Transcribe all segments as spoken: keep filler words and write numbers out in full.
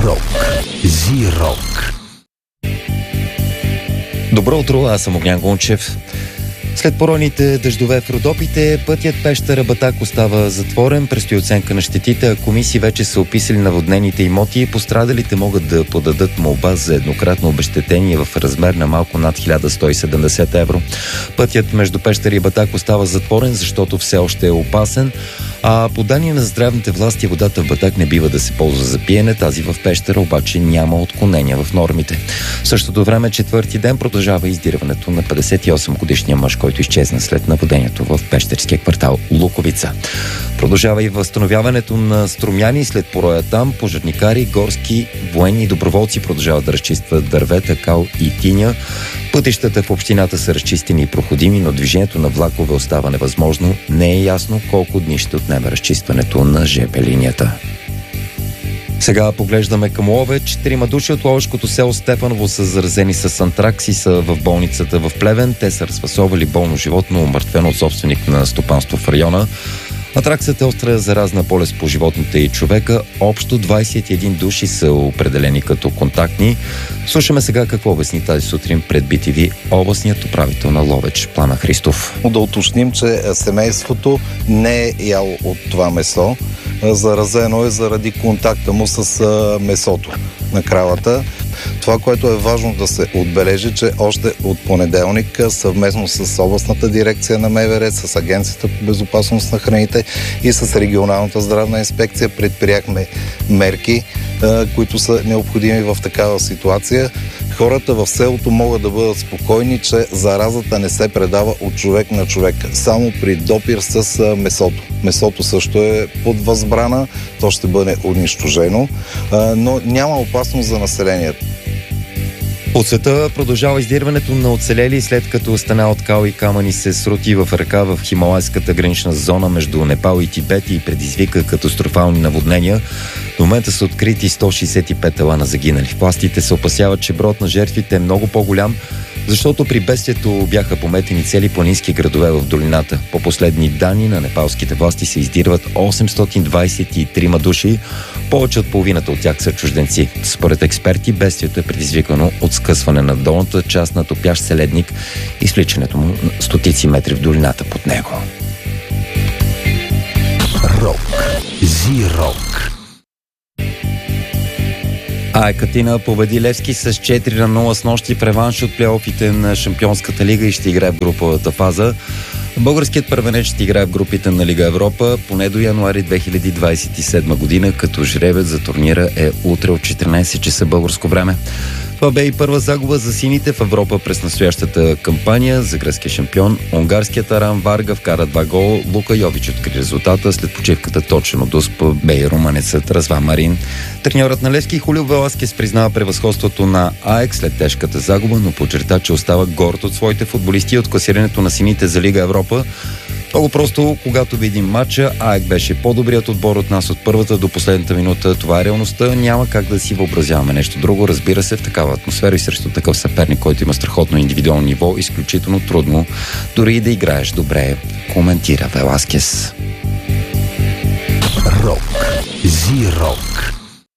Рок. Зи-рок. Добро утро, аз съм Огнян Гунчев. След поройните дъждове в Родопите, пътят Пещера Батак остава затворен. Предстои оценка на щетите, а комисии вече са описали наводнените имоти и пострадалите могат да подадат молба за еднократно обезщетение в размер на малко над хиляда сто и седемдесет евро. Пътят между Пещера и Батак остава затворен, защото все още е опасен. А по данни на здравните власти, водата в Батак не бива да се ползва за пиене, тази в Пещера обаче няма отклонения в нормите. В същото време четвърти ден продължава издирването на петдесет и осем годишния мъж, който изчезна след нападението в пещерския квартал Луковица. Продължава и възстановяването на Струмяни след пороя там. Пожарникари, горски, военни и доброволци продължават да разчистват дървета, кал и тиня. Пътищата в общината са разчистени и проходими, но движението на влакове остава невъзможно. Не е ясно колко дни ще отнеме разчистването на ЖП линията. Сега поглеждаме към Ловеч. Трима души от ловешкото село Стефаново са заразени с антракс и са в болницата в Плевен. Те са разфасовали болно животно, умъртвено от собственик на стопанство в района. Антраксът е остра заразна болест по животните и човека. Общо двадесет и един души са определени като контактни. Слушаме сега какво обясни тази сутрин пред би ти ви областният управител на Ловеч Пламен Христов. Да уточним, че семейството не е яло от това месо. Заразено е заради контакта му с месото на кравата. Това, което е важно да се отбележи, че още от понеделник съвместно с областната дирекция на МВР, с Агенцията по безопасност на храните и с регионалната здравна инспекция предприяхме мерки, които са необходими в такава ситуация. Хората в селото могат да бъдат спокойни, че заразата не се предава от човек на човек, само при допир с месото. Месото също е под възбрана, то ще бъде унищожено, но няма опасност за населението. От света продължава издирването на оцелели, след като стена от кал и камъни се срути в река в Хималайската гранична зона между Непал и Тибет и предизвика катастрофални наводнения. До момента са открити сто шестдесет и пет тела на загинали. Властите се опасяват, че броят на жертвите е много по-голям, защото при бедствието бяха пометени цели планински градове в долината. По последни данни на непалските власти се издирват осемстотин двадесет и три души, повече от половината от тях са чужденци. Според експерти, бедствието е предизвикано от скъсване на долната част на топящ се ледник и свличането му стотици метри в долината под него. Рок. Зи-рок. АЕК Атина победи Левски с четири на нула с нощи в реванш от плейофите на Шампионската лига и ще играе в груповата фаза. Българският първенец ще играе в групите на Лига Европа поне до януари две хиляди двадесет и седма година, като жребец за турнира е утре от четиринадесет часа българско време. Това бе и първа загуба за сините в Европа през настоящата кампания. За гръцкия шампион унгарският Аран Варга вкара два гола. Лука Йович откри резултата. След почивката точен от Успа бе и румънецът Разван Марин. Треньорът на Левски Хулио Веласкес признава превъзходството на АЕК след тежката загуба, но подчерта, че остава горд от своите футболисти и от класирането на сините за Лига Европа. Много просто, когато видим матча, АЕК беше по-добрият отбор от нас от първата до последната минута. Това е реалността. Няма как да си въобразяваме нещо друго. Разбира се, в такава атмосфера и срещу такъв съперник, който има страхотно индивидуално ниво, изключително трудно, дори и да играеш добре, коментира Веласкес. Рок. Зи-рок.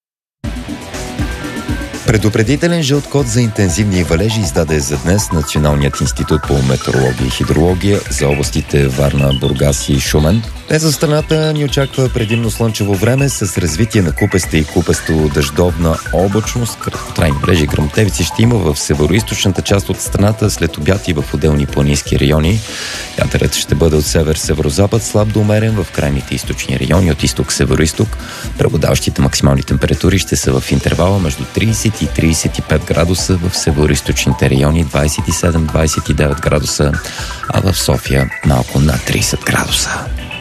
Предупредителен жълт код за интензивни валежи издаде за днес Националният институт по метеорология и хидрология за областите Варна, Бургас и Шумен. Днес за страната ни очаква предимно слънчево време с развитие на купеста и купесто дъждовна облачност. Краткотрайни валежи и гръмотевици ще има в североизточната част от страната, след обяд и в отделни планински райони. Вятърът ще бъде от север-северозапад, слаб до умерен в крайните източни райони, от изток-североизток. Преобладаващите максимални температури ще са в интервала между тридесет и тридесет и пет градуса, в североизточните райони двадесет и седем до двадесет и девет градуса, а в София малко над тридесет градуса.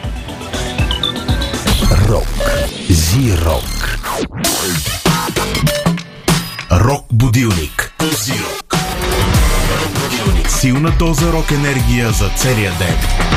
Рок. Зи-рок. Рок будилник. Зи-рок. Силна доза рок енергия за целия ден.